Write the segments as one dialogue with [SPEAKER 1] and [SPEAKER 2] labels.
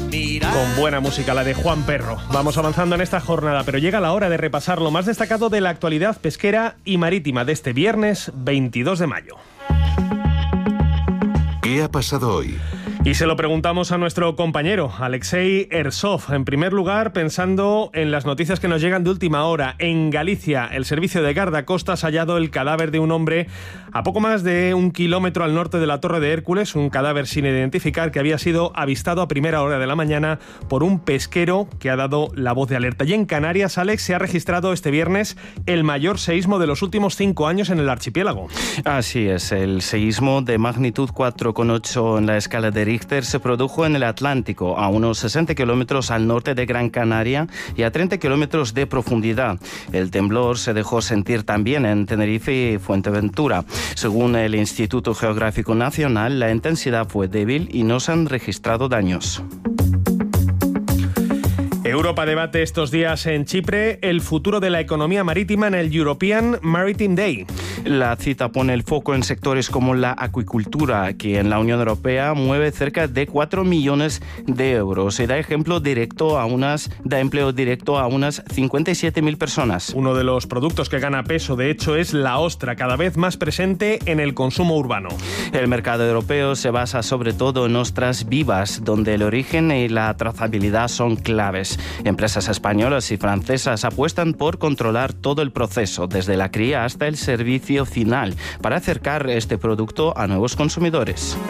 [SPEAKER 1] Con buena música, la de Juan Perro. Vamos avanzando en esta jornada, pero llega la hora de repasar lo más destacado de la actualidad pesquera y marítima de este viernes 22 de mayo.
[SPEAKER 2] ¿Qué ha pasado hoy?
[SPEAKER 1] Y se lo preguntamos a nuestro compañero, Alexei Ersov. En primer lugar, pensando en las noticias que nos llegan de última hora. En Galicia, el servicio de guardacostas ha hallado el cadáver de un hombre a poco más de 1 kilómetro al norte de la Torre de Hércules, un cadáver sin identificar que había sido avistado a primera hora de la mañana por un pesquero que ha dado la voz de alerta. Y en Canarias, Alex, se ha registrado este viernes el mayor seísmo de los últimos 5 años en el archipiélago.
[SPEAKER 3] Así es, el seísmo de magnitud 4,8 en la escala de Richter se produjo en el Atlántico, a unos 60 kilómetros al norte de Gran Canaria y a 30 kilómetros de profundidad. El temblor se dejó sentir también en Tenerife y Fuerteventura. Según el Instituto Geográfico Nacional, la intensidad fue débil y no se han registrado daños.
[SPEAKER 1] Europa debate estos días en Chipre el futuro de la economía marítima en el European Maritime Day.
[SPEAKER 3] La cita pone el foco en sectores como la acuicultura, que en la Unión Europea mueve cerca de 4 millones de euros y da empleo directo a unas 57.000 personas.
[SPEAKER 1] Uno de los productos que gana peso, de hecho, es la ostra, cada vez más presente en el consumo urbano.
[SPEAKER 3] El mercado europeo se basa sobre todo en ostras vivas, donde el origen y la trazabilidad son claves. Empresas españolas y francesas apuestan por controlar todo el proceso, desde la cría hasta el servicio final, para acercar este producto a nuevos consumidores.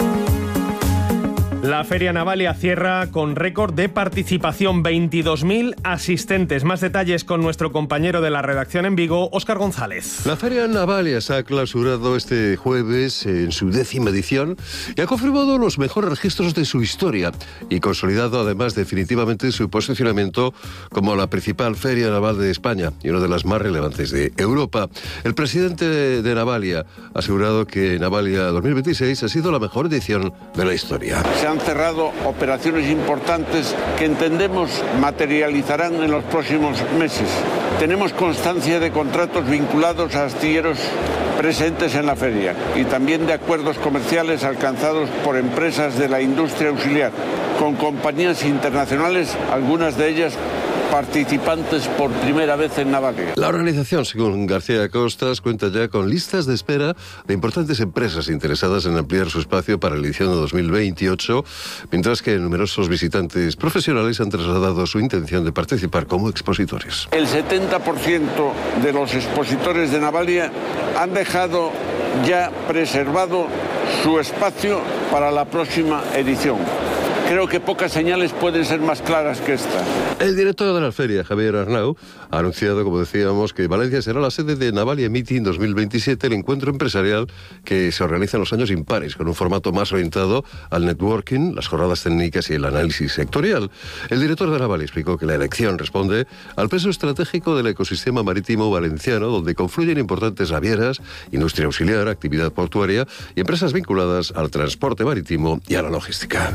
[SPEAKER 1] La Feria Navalia cierra con récord de participación, 22.000 asistentes. Más detalles con nuestro compañero de la redacción en Vigo, Óscar González.
[SPEAKER 4] La Feria Navalia se ha clausurado este jueves en su 10ª edición y ha confirmado los mejores registros de su historia y consolidado además definitivamente su posicionamiento como la principal feria naval de España y una de las más relevantes de Europa. El presidente de Navalia ha asegurado que Navalia 2026 ha sido la mejor edición de la historia.
[SPEAKER 5] Se han cerrado operaciones importantes que entendemos materializarán en los próximos meses. Tenemos constancia de contratos vinculados a astilleros presentes en la feria y también de acuerdos comerciales alcanzados por empresas de la industria auxiliar, con compañías internacionales, algunas de ellas participantes por primera vez en Navalia.
[SPEAKER 4] La organización, según García Costas, cuenta ya con listas de espera de importantes empresas interesadas en ampliar su espacio para la edición de 2028, mientras que numerosos visitantes profesionales han trasladado su intención de participar como expositores.
[SPEAKER 5] El 70% de los expositores de Navalia han dejado ya preservado su espacio para la próxima edición. Creo que pocas señales pueden ser más claras que esta.
[SPEAKER 4] El director de la feria, Javier Arnau, ha anunciado, como decíamos, que Valencia será la sede de Navalia Meeting 2027, el encuentro empresarial que se organiza en los años impares, con un formato más orientado al networking, las jornadas técnicas y el análisis sectorial. El director de Navalia explicó que la elección responde al peso estratégico del ecosistema marítimo valenciano, donde confluyen importantes navieras, industria auxiliar, actividad portuaria y empresas vinculadas al transporte marítimo y a la logística.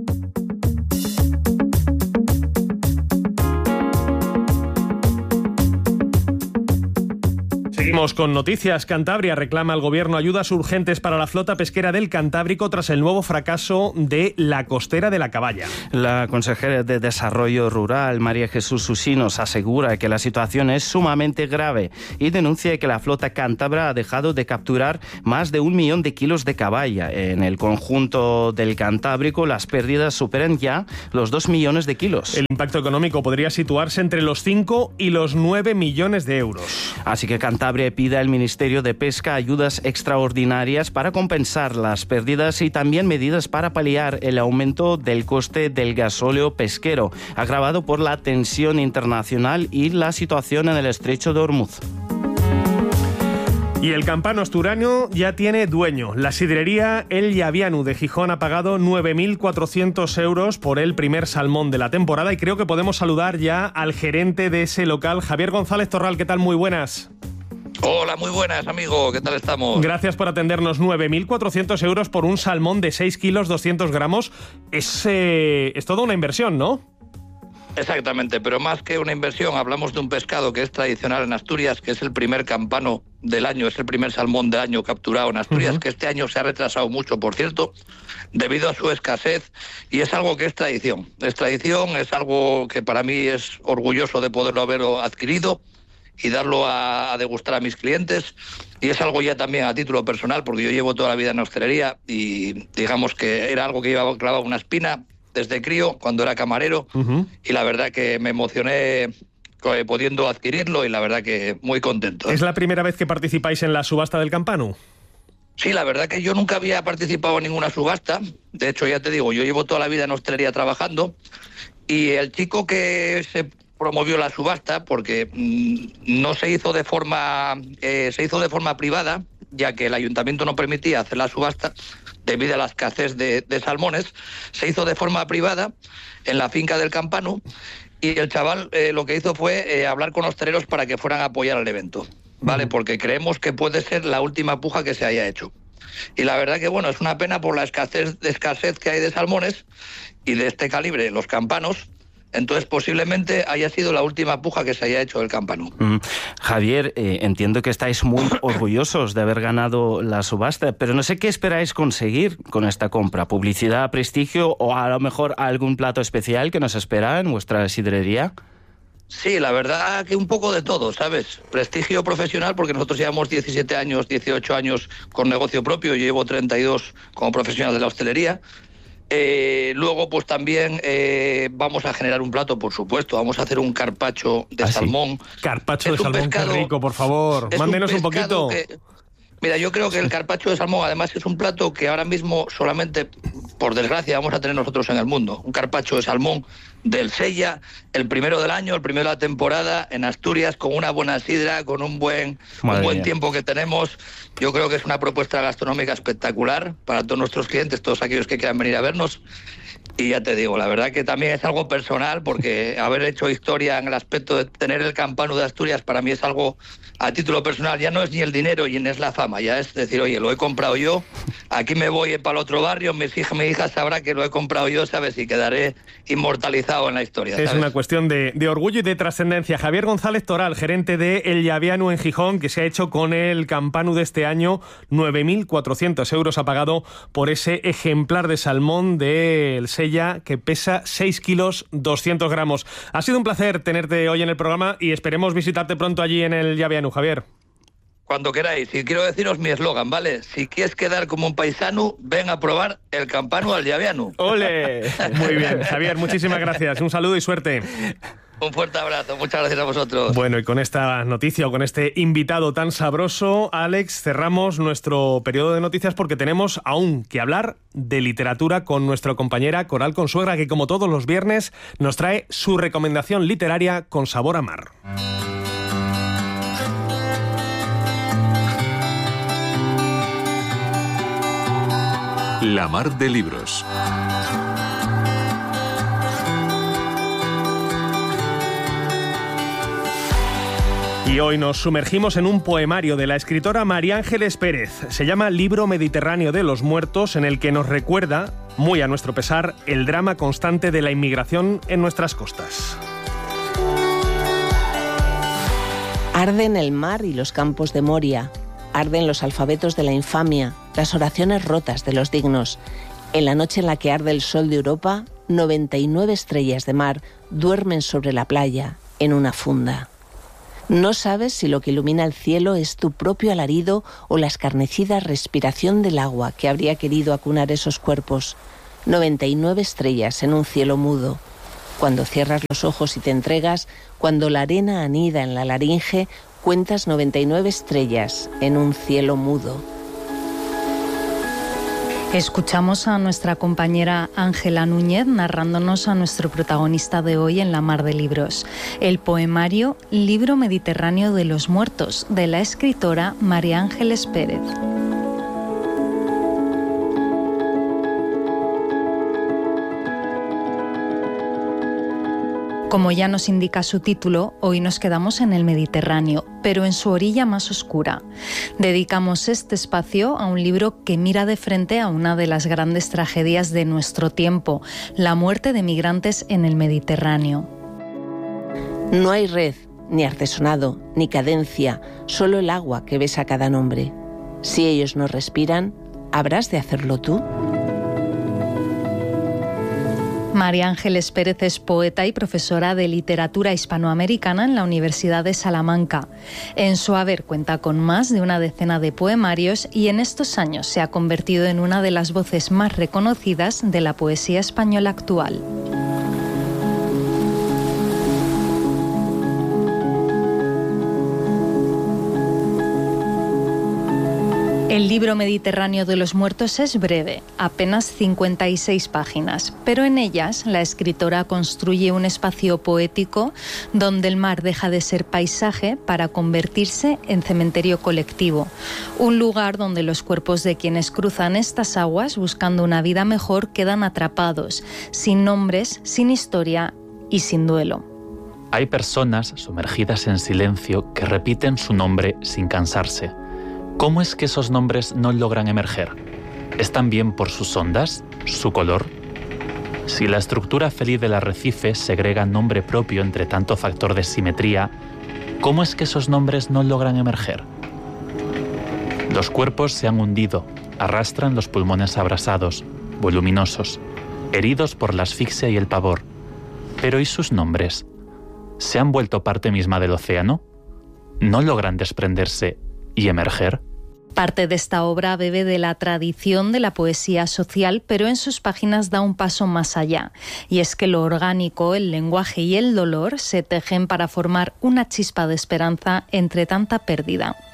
[SPEAKER 1] Seguimos con noticias. Cantabria reclama al gobierno ayudas urgentes para la flota pesquera del Cantábrico tras el nuevo fracaso de la costera de la Caballa.
[SPEAKER 3] La consejera de Desarrollo Rural, María Jesús Usinos, asegura que la situación es sumamente grave y denuncia que la flota cántabra ha dejado de capturar más de 1 millón de kilos de caballa. En el conjunto del Cantábrico, las pérdidas superan ya los 2 millones de kilos.
[SPEAKER 1] El impacto económico podría situarse entre los 5 y los 9 millones de euros.
[SPEAKER 3] Así que Cantabria pide al Ministerio de Pesca ayudas extraordinarias para compensar las pérdidas y también medidas para paliar el aumento del coste del gasóleo pesquero, agravado por la tensión internacional y la situación en el estrecho de Ormuz.
[SPEAKER 1] Y el campano asturiano ya tiene dueño. La sidrería El Llavianu de Gijón ha pagado 9.400 euros por el primer salmón de la temporada y creo que podemos saludar ya al gerente de ese local, Javier González Torral. ¿Qué tal? Muy buenas.
[SPEAKER 6] Hola, muy buenas, amigo. ¿Qué tal estamos?
[SPEAKER 1] Gracias por atendernos. 9.400 euros por un salmón de 6 kilos, 200 gramos. Es toda una inversión, ¿no?
[SPEAKER 6] Exactamente, pero más que una inversión, hablamos de un pescado que es tradicional en Asturias, que es el primer campano del año, es el primer salmón del año capturado en Asturias, que este año se ha retrasado mucho, por cierto, debido a su escasez, y es algo que es tradición. Es tradición, es algo que para mí es orgulloso de poderlo haber adquirido y darlo a degustar a mis clientes, y es algo ya también a título personal, porque yo llevo toda la vida en hostelería y digamos que era algo que llevaba clavado una espina desde crío, cuando era camarero, y la verdad que me emocioné pudiendo adquirirlo y la verdad que muy contento.
[SPEAKER 1] ¿Es la primera vez que participáis en la subasta del campano?
[SPEAKER 6] Sí, la verdad que yo nunca había participado en ninguna subasta. De hecho, ya te digo, yo llevo toda la vida en hostelería trabajando, y el chico que se promovió la subasta, porque no se hizo de forma privada, ya que el ayuntamiento no permitía hacer la subasta debido a la escasez de salmones, se hizo de forma privada en la finca del Campano, y el chaval lo que hizo fue hablar con hosteleros para que fueran a apoyar el evento, ¿vale? Porque creemos que puede ser la última puja que se haya hecho. Y la verdad que, bueno, es una pena por la escasez que hay de salmones y de este calibre, los campanos. Entonces, posiblemente haya sido la última puja que se haya hecho del Campano.
[SPEAKER 3] Javier, entiendo que estáis muy orgullosos de haber ganado la subasta, pero no sé qué esperáis conseguir con esta compra. ¿Publicidad, prestigio o a lo mejor algún plato especial que nos espera en vuestra sidrería?
[SPEAKER 6] Sí, la verdad que un poco de todo, ¿sabes? Prestigio profesional, porque nosotros llevamos 17 años, 18 años con negocio propio, yo llevo 32 como profesional de la hostelería. Luego, pues también vamos a generar un plato, por supuesto. Vamos a hacer un carpaccio de salmón.
[SPEAKER 1] Carpaccio de salmón,
[SPEAKER 6] pescado,
[SPEAKER 1] qué rico, por favor. Mándenos un poquito.
[SPEAKER 6] Mira, yo creo que el carpaccio de salmón, además, es un plato que ahora mismo solamente, por desgracia, vamos a tener nosotros en el mundo. Un carpaccio de salmón del Sella, el primero del año, el primero de la temporada, en Asturias, con una buena sidra, con un buen tiempo que tenemos. Yo creo que es una propuesta gastronómica espectacular para todos nuestros clientes, todos aquellos que quieran venir a vernos. Y ya te digo, la verdad que también es algo personal, porque haber hecho historia en el aspecto de tener el Campano de Asturias para mí es algo a título personal. Ya no es ni el dinero ni es la fama, ya es decir, oye, lo he comprado yo, aquí me voy para el otro barrio, mi hija sabrá que lo he comprado yo, ¿sabes? Y quedaré inmortalizado en la historia, ¿sabes?
[SPEAKER 1] Es una cuestión de orgullo y de trascendencia. Javier González Toral, gerente de El Llaviano en Gijón, que se ha hecho con el Campano de este año. 9.400 euros ha pagado por ese ejemplar de salmón del Sella, que pesa 6 kilos 200 gramos. Ha sido un placer tenerte hoy en el programa y esperemos visitarte pronto allí en el Llaviano, Javier.
[SPEAKER 6] Cuando queráis. Y quiero deciros mi eslogan, ¿vale? Si quieres quedar como un paisano, ven a probar el Campano al Llaviano.
[SPEAKER 1] ¡Ole! Muy bien, Javier, muchísimas gracias. Un saludo y suerte.
[SPEAKER 6] Un fuerte abrazo, muchas gracias a vosotros.
[SPEAKER 1] Bueno, y con esta noticia o con este invitado tan sabroso, Alex, cerramos nuestro periodo de noticias porque tenemos aún que hablar de literatura con nuestra compañera Coral Consuegra, que como todos los viernes nos trae su recomendación literaria con sabor a mar.
[SPEAKER 2] La mar de libros.
[SPEAKER 1] Y hoy nos sumergimos en un poemario de la escritora María Ángeles Pérez. Se llama Libro Mediterráneo de los Muertos, en el que nos recuerda, muy a nuestro pesar, el drama constante de la inmigración en nuestras costas.
[SPEAKER 7] Arden el mar y los campos de Moria. Arden los alfabetos de la infamia, las oraciones rotas de los dignos. En la noche en la que arde el sol de Europa, 99 estrellas de mar duermen sobre la playa, en una funda. No sabes si lo que ilumina el cielo es tu propio alarido o la escarnecida respiración del agua que habría querido acunar esos cuerpos. 99 estrellas en un cielo mudo. Cuando cierras los ojos y te entregas, cuando la arena anida en la laringe, cuentas 99 estrellas en un cielo mudo.
[SPEAKER 8] Escuchamos a nuestra compañera Ángela Núñez narrándonos a nuestro protagonista de hoy en La Mar de Libros, el poemario Libro Mediterráneo de los Muertos, de la escritora María Ángeles Pérez. Como ya nos indica su título, hoy nos quedamos en el Mediterráneo, pero en su orilla más oscura. Dedicamos este espacio a un libro que mira de frente a una de las grandes tragedias de nuestro tiempo, la muerte de migrantes en el Mediterráneo.
[SPEAKER 7] No hay red, ni artesonado, ni cadencia, solo el agua que besa cada nombre. Si ellos no respiran, ¿habrás de hacerlo tú?
[SPEAKER 8] María Ángeles Pérez es poeta y profesora de literatura hispanoamericana en la Universidad de Salamanca. En su haber cuenta con más de una decena de poemarios y en estos años se ha convertido en una de las voces más reconocidas de la poesía española actual. El libro Mediterráneo de los Muertos es breve, apenas 56 páginas, pero en ellas la escritora construye un espacio poético donde el mar deja de ser paisaje para convertirse en cementerio colectivo, un lugar donde los cuerpos de quienes cruzan estas aguas buscando una vida mejor quedan atrapados, sin nombres, sin historia y sin duelo.
[SPEAKER 9] Hay personas sumergidas en silencio que repiten su nombre sin cansarse. ¿Cómo es que esos nombres no logran emerger? ¿Es también por sus ondas, su color? Si la estructura feliz del arrecife segrega nombre propio entre tanto factor de simetría, ¿cómo es que esos nombres no logran emerger? Los cuerpos se han hundido, arrastran los pulmones abrasados, voluminosos, heridos por la asfixia y el pavor. Pero ¿y sus nombres? ¿Se han vuelto parte misma del océano? ¿No logran desprenderse y emerger?
[SPEAKER 8] Parte de esta obra bebe de la tradición de la poesía social, pero en sus páginas da un paso más allá. Y es que lo orgánico, el lenguaje y el dolor se tejen para formar una chispa de esperanza entre tanta pérdida.